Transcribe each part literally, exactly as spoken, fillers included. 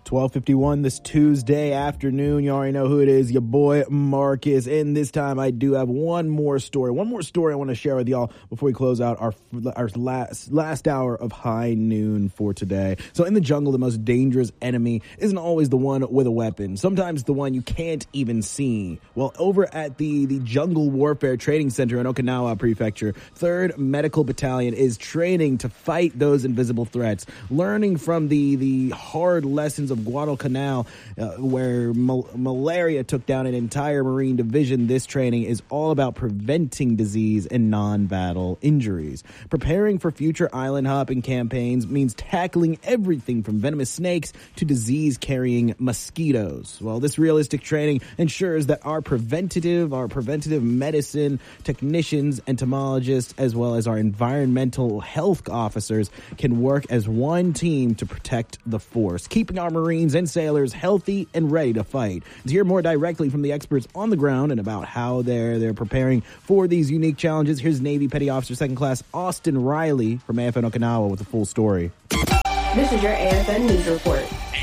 twelve fifty-one this Tuesday afternoon. You already know who it is, your boy Marcus. And this time I do have one more story. One more story I want to share with y'all before we close out our our last, last hour of High Noon for today. So in the jungle, the most dangerous enemy isn't always the one with a weapon. Sometimes the one you can't even see. Well, over at the, the Jungle Warfare Training Center in Okinawa Prefecture, third Medical Battalion is training to fight those invisible threats, learning from the, the hard lessons of Guadalcanal, uh, where mal- malaria took down an entire Marine division. This training is all about preventing disease and non-battle injuries. Preparing for future island hopping campaigns means tackling everything from venomous snakes to disease-carrying mosquitoes. Well, this realistic training ensures that our preventative, our preventative medicine technicians, entomologists, as well as our environmental health officers can work as one team to protect the force, keeping our Marines and sailors healthy and ready to fight. To hear more directly from the experts on the ground and about how they're they're preparing for these unique challenges, here's Navy Petty Officer Second Class Austin Riley from A F N Okinawa with the full story. This is your A F N News Report.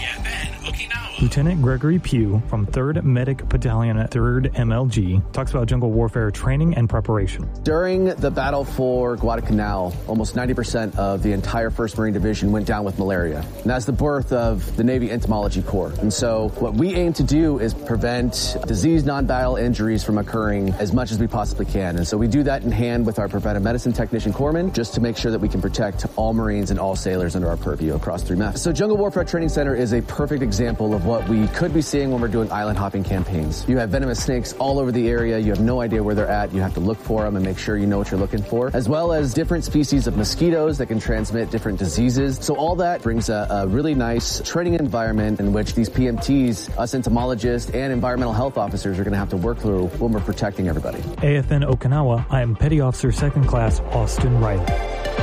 Lieutenant Gregory Pugh from third Medic Battalion, third M L G, talks about jungle warfare training and preparation. During the battle for Guadalcanal, almost ninety percent of the entire first Marine Division went down with malaria. And that's the birth of the Navy Entomology Corps. And so what we aim to do is prevent disease, non-battle injuries from occurring as much as we possibly can. And so we do that in hand with our preventive medicine technician corpsmen, just to make sure that we can protect all Marines and all sailors under our purview across three M E F. So Jungle Warfare Training Center is a perfect example of what we could be seeing when we're doing island hopping campaigns. You have venomous snakes all over the area. You have no idea where they're at. You have to look for them and make sure you know what you're looking for, as well as different species of mosquitoes that can transmit different diseases. So all that brings a, a really nice training environment in which these P M Ts, us entomologists, and environmental health officers are going to have to work through when we're protecting everybody. A F N Okinawa, I am Petty Officer Second Class Austin Riley.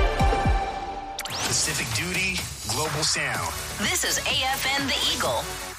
Pacific Duty, Global Sound. This is A F N The Eagle.